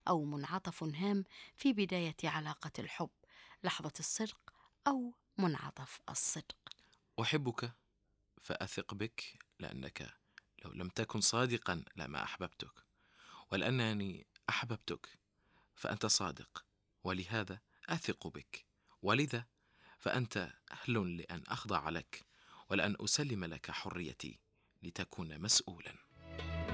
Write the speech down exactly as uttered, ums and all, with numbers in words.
أو منعطف هام في بداية علاقة الحب، لحظة الصدق أو منعطف الصدق. أحبك فأثق بك، لأنك لو لم تكن صادقا لما أحببتك، ولأنني أحببتك فأنت صادق، ولهذا أثق بك، ولذا فأنت أهل لأن أخضع لك ولأن أسلم لك حريتي لتكون مسؤولا.